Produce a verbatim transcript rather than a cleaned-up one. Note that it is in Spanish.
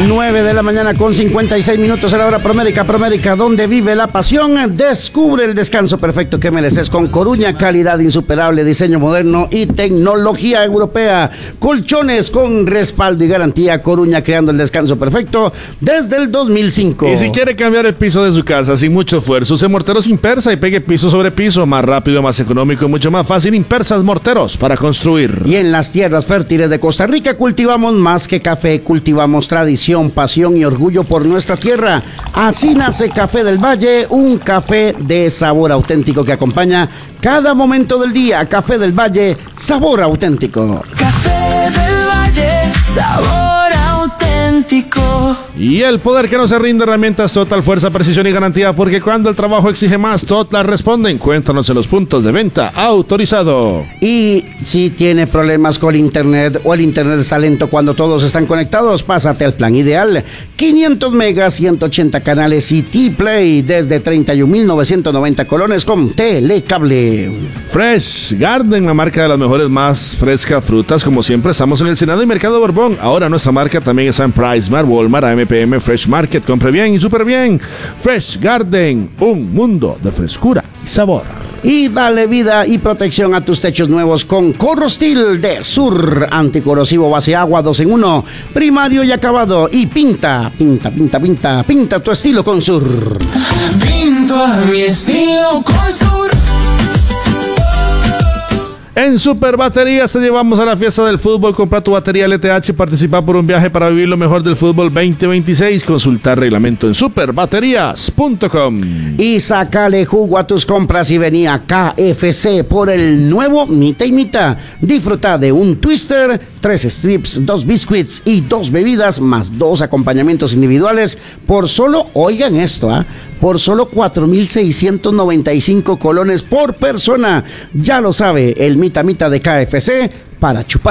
nueve de la mañana con cincuenta y seis minutos a la hora Promérica, Promérica, donde vive la pasión. Descubre el descanso perfecto que mereces con Coruña, calidad insuperable, diseño moderno y tecnología europea. Colchones con respaldo y garantía. Coruña, creando el descanso perfecto desde el dos mil cinco. Y si quiere cambiar el piso de su casa sin mucho esfuerzo, use Morteros Impersa y pegue piso sobre piso. Más rápido, más económico y mucho más fácil. Impersas Morteros para construir. Y en las tierras fértiles de Costa Rica cultivamos más que café, cultivamos tradición, pasión y orgullo por nuestra tierra. Así nace Café del Valle, un café de sabor auténtico que acompaña cada momento del día. Café del Valle, sabor auténtico. Café del Valle, sabor auténtico. Y el poder que no se rinde, herramientas Total, fuerza, precisión y garantía, porque cuando el trabajo exige más, Total responde. Encuéntranos en los puntos de venta autorizado. Y si tiene problemas con el internet o el internet está lento cuando todos están conectados, pásate al plan ideal. quinientos megas, ciento ochenta canales y T-Play desde treinta y un mil novecientos noventa colones con Telecable. Fresh Garden, la marca de las mejores, más frescas frutas. Como siempre, estamos en el Senado y Mercado Borbón. Ahora nuestra marca también está en Price Mart, Walmart, A M P M, Fresh Market. Compre bien y súper bien. Fresh Garden, un mundo de frescura y sabor. Y dale vida y protección a tus techos nuevos con Corrostil de Sur, anticorrosivo base agua dos en uno, primario y acabado. Y pinta, pinta, pinta, pinta, pinta tu estilo con Sur. Pinto a mi estilo con Sur. En Super Baterías te llevamos a la fiesta del fútbol. Compra tu batería L T H y participa por un viaje para vivir lo mejor del fútbol veinte veintiséis. Consulta reglamento en super baterías punto com. Y sácale jugo a tus compras y vení a K F C por el nuevo Mita y Mita. Disfruta de un twister, tres strips, dos biscuits y dos bebidas, más dos acompañamientos individuales por solo, oigan esto, ¿ah? ¿eh? por solo cuatro mil seiscientos noventa y cinco colones por persona. Ya lo sabe, el Mita Mita de K F C para chupar.